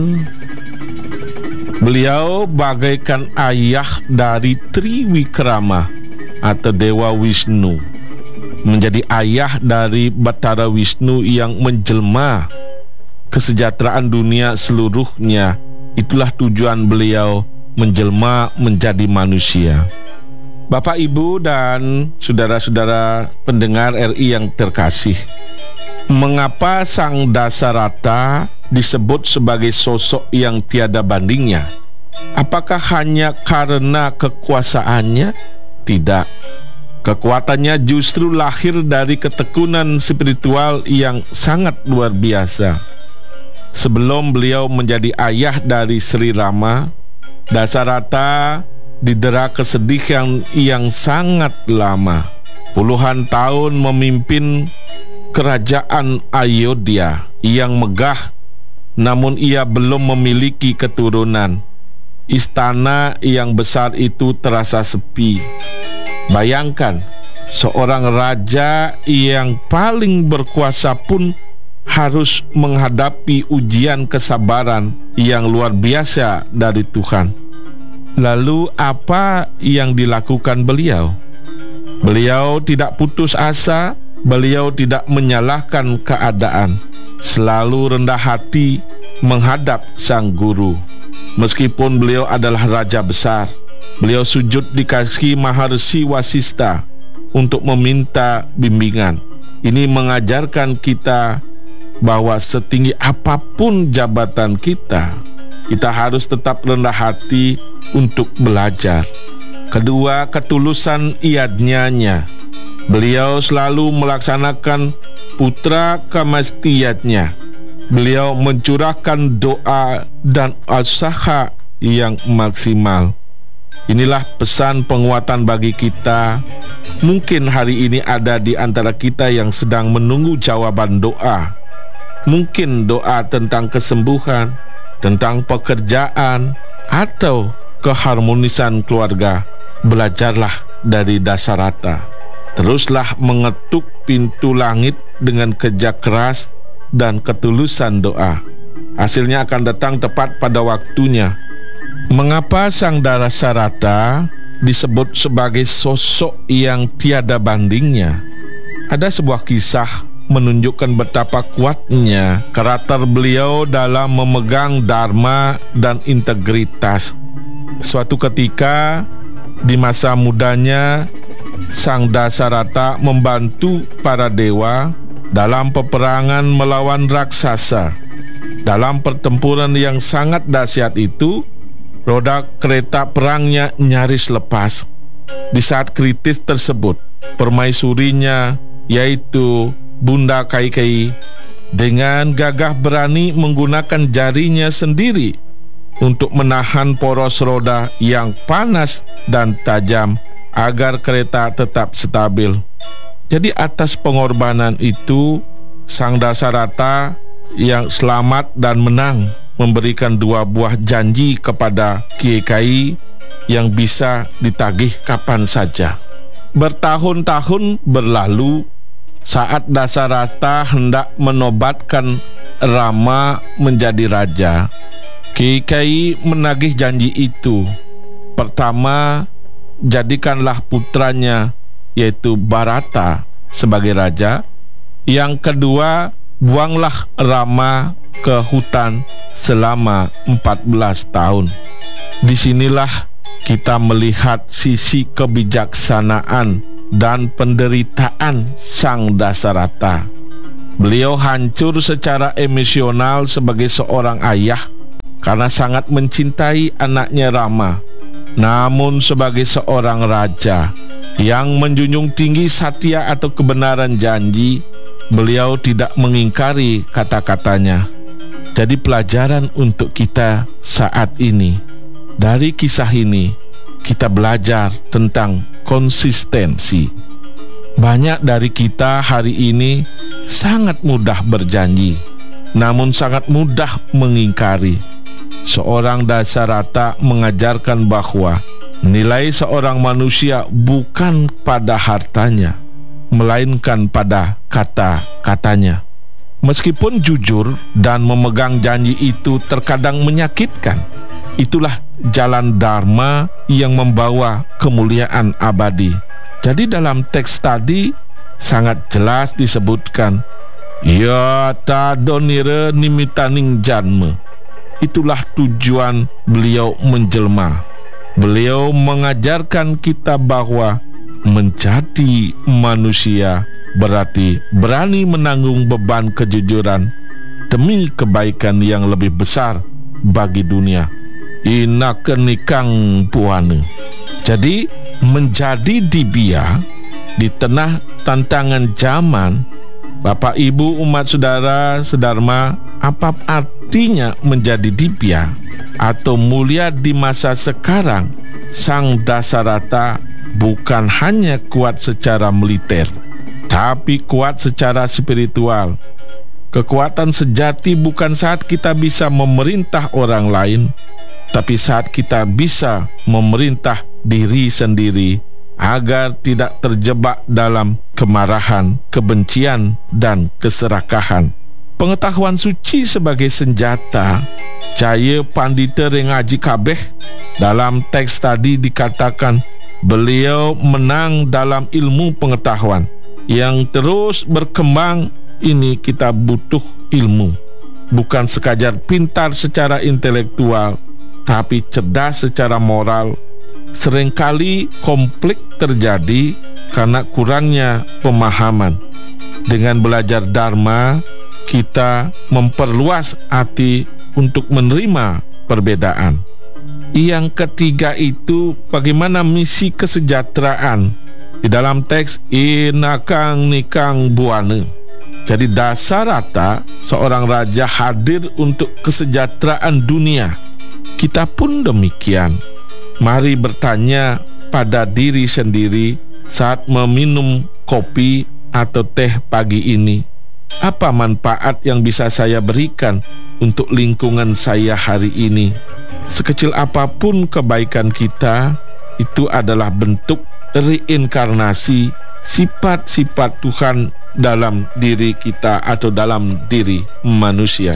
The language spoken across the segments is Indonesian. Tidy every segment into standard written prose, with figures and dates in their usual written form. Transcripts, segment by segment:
Beliau bagaikan ayah dari Triwikrama atau Dewa Wisnu, menjadi ayah dari Batara Wisnu yang menjelma kesejahteraan dunia seluruhnya. Itulah tujuan beliau menjelma menjadi manusia. Bapak, Ibu, dan saudara-saudara pendengar RI yang terkasih, mengapa Sang Dasarata disebut sebagai sosok yang tiada bandingnya? Apakah hanya karena kekuasaannya? Tidak. Kekuatannya justru lahir dari ketekunan spiritual yang sangat luar biasa. Sebelum beliau menjadi ayah dari Sri Rama, Dasarata didera kesedihan yang sangat lama. Puluhan tahun memimpin kerajaan Ayodhya yang megah, namun ia belum memiliki keturunan. Istana yang besar itu terasa sepi. Bayangkan, seorang raja yang paling berkuasa pun harus menghadapi ujian kesabaran yang luar biasa dari Tuhan. Lalu apa yang dilakukan beliau? Beliau tidak putus asa, beliau tidak menyalahkan keadaan, selalu rendah hati menghadap sang guru. Meskipun beliau adalah raja besar, beliau sujud di kaki Maharsi Wasista untuk meminta bimbingan. Ini mengajarkan kita bahwa setinggi apapun jabatan kita, kita harus tetap rendah hati untuk belajar. Kedua, ketulusan yajnanya. Beliau selalu melaksanakan putra kamastiyatnya. Beliau mencurahkan doa dan usaha yang maksimal. Inilah pesan penguatan bagi kita. Mungkin hari ini ada di antara kita yang sedang menunggu jawaban doa. Mungkin doa tentang kesembuhan, tentang pekerjaan, atau keharmonisan keluarga. Belajarlah dari Dasarata. Teruslah mengetuk pintu langit dengan kerja keras dan ketulusan doa. Hasilnya akan datang tepat pada waktunya. Mengapa Sang Dasarata disebut sebagai sosok yang tiada bandingnya? Ada sebuah kisah menunjukkan betapa kuatnya karakter beliau dalam memegang dharma dan integritas. Suatu ketika di masa mudanya, Sang Dasarata membantu para dewa dalam peperangan melawan raksasa. Dalam pertempuran yang sangat dahsyat itu, roda kereta perangnya nyaris lepas. Di saat kritis tersebut, permaisurinya, yaitu Bunda Kaikeyi, dengan gagah berani menggunakan jarinya sendiri untuk menahan poros roda yang panas dan tajam agar kereta tetap stabil. Jadi atas pengorbanan itu, Sang Dasarata yang selamat dan menang memberikan 2 buah janji kepada Kaikeyi yang bisa ditagih kapan saja. Bertahun-tahun berlalu saat Dasarata hendak menobatkan Rama menjadi raja. Kaikeyi menagih janji itu. Pertama, jadikanlah putranya, yaitu Bharata, sebagai raja. Yang kedua, buanglah Rama ke hutan selama 14 tahun. Disinilah kita melihat sisi kebijaksanaan dan penderitaan Sang Dasarata. Beliau hancur secara emosional sebagai seorang ayah karena sangat mencintai anaknya Rama. Namun sebagai seorang raja yang menjunjung tinggi satya atau kebenaran janji, beliau tidak mengingkari kata-katanya. Jadi pelajaran untuk kita saat ini. Dari kisah ini kita belajar tentang konsistensi. Banyak dari kita hari ini sangat mudah berjanji, namun sangat mudah mengingkari. Seorang Dasarata mengajarkan bahwa nilai seorang manusia bukan pada hartanya, melainkan pada kata-katanya. Meskipun jujur dan memegang janji itu terkadang menyakitkan, itulah jalan Dharma yang membawa kemuliaan abadi. Jadi dalam teks tadi sangat jelas disebutkan, ya tadonire nimitaning janme. Itulah tujuan beliau menjelma. Beliau mengajarkan kita bahwa menjadi manusia berarti berani menanggung beban kejujuran demi kebaikan yang lebih besar bagi dunia. Ina kenikang puane. Jadi menjadi dibia di tengah tantangan zaman, Bapak Ibu umat saudara sedharma, apa artinya menjadi dibia atau mulia di masa sekarang? Sang Dasarata bukan hanya kuat secara militer, tapi kuat secara spiritual. Kekuatan sejati bukan saat kita bisa memerintah orang lain, tapi saat kita bisa memerintah diri sendiri agar tidak terjebak dalam kemarahan, kebencian, dan keserakahan. Pengetahuan suci sebagai senjata. Jaya Pandita Rengaji Kabeh dalam teks tadi dikatakan beliau menang dalam ilmu pengetahuan yang terus berkembang. Ini kita butuh ilmu, bukan sekadar pintar secara intelektual, tapi cerdas secara moral. Seringkali konflik terjadi karena kurangnya pemahaman. Dengan belajar Dharma, kita memperluas hati untuk menerima perbedaan. Yang ketiga itu bagaimana misi kesejahteraan di dalam teks inakang nikang buane. Jadi Dasarata seorang raja hadir untuk kesejahteraan dunia. Kita pun demikian. Mari bertanya pada diri sendiri saat meminum kopi atau teh pagi ini, apa manfaat yang bisa saya berikan untuk lingkungan saya hari ini? Sekecil apapun kebaikan kita, itu adalah bentuk reinkarnasi sifat-sifat Tuhan dalam diri kita atau dalam diri manusia.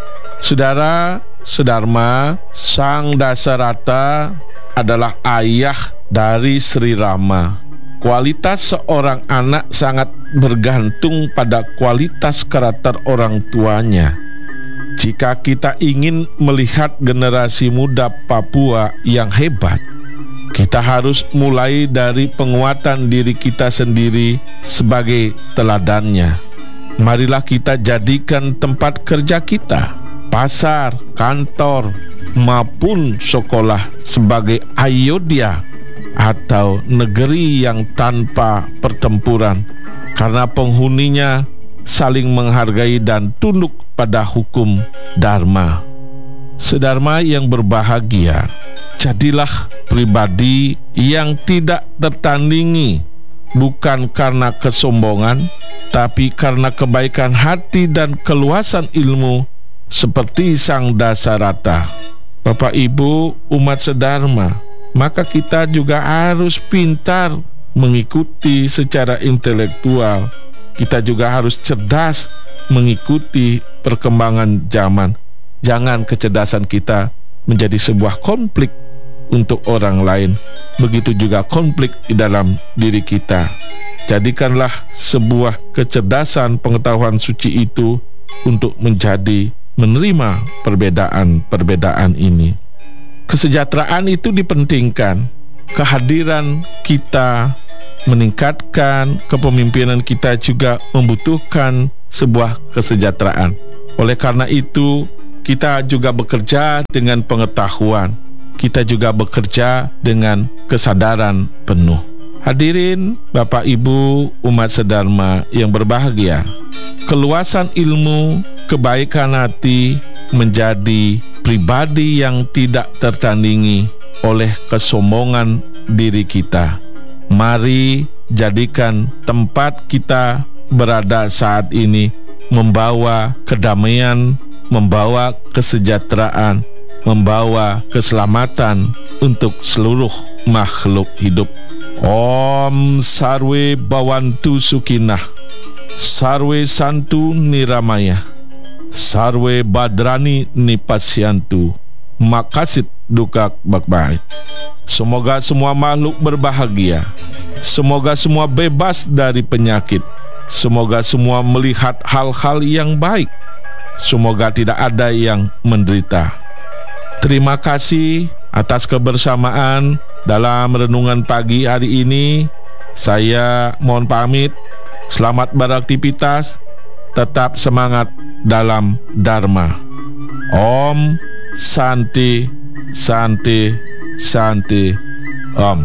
Saudara, sedharma, Sang Dasarata adalah ayah dari Sri Rama. Kualitas seorang anak sangat bergantung pada kualitas karakter orang tuanya. Jika kita ingin melihat generasi muda Papua yang hebat, kita harus mulai dari penguatan diri kita sendiri sebagai teladannya. Marilah kita jadikan tempat kerja kita, pasar, kantor, maupun sekolah sebagai Ayodhya atau negeri yang tanpa pertempuran, karena penghuninya saling menghargai dan tunduk pada hukum Dharma. Sedharma yang berbahagia, jadilah pribadi yang tidak tertandingi, bukan karena kesombongan, tapi karena kebaikan hati dan keluasan ilmu, seperti Sang Dasarata. Bapak Ibu umat sedharma, maka kita juga harus pintar mengikuti secara intelektual. Kita juga harus cerdas mengikuti perkembangan zaman. Jangan kecerdasan kita menjadi sebuah konflik untuk orang lain. Begitu juga konflik di dalam diri kita. Jadikanlah sebuah kecerdasan pengetahuan suci itu untuk menjadi menerima perbedaan-perbedaan ini. Kesejahteraan itu dipentingkan. Kehadiran kita meningkatkan, kepemimpinan kita juga membutuhkan sebuah kesejahteraan. Oleh karena itu, kita juga bekerja dengan pengetahuan. Kita juga bekerja dengan kesadaran penuh. Hadirin Bapak Ibu umat sedharma yang berbahagia, keluasan ilmu, kebaikan hati menjadi pribadi yang tidak tertandingi oleh kesombongan diri kita. Mari jadikan tempat kita berada saat ini membawa kedamaian, membawa kesejahteraan, membawa keselamatan untuk seluruh makhluk hidup. Om Sarwe Bawantu Sukinah. Sarwe santu niramaya, sarwe badrani nipasyantu, makasit dukak bakbait. Semoga semua makhluk berbahagia. Semoga semua bebas dari penyakit. Semoga semua melihat hal-hal yang baik. Semoga tidak ada yang menderita. Terima kasih atas kebersamaan dalam renungan pagi hari ini. Saya mohon pamit. Selamat beraktivitas. Tetap semangat dalam Dharma. Om Santi Santi Santi Om.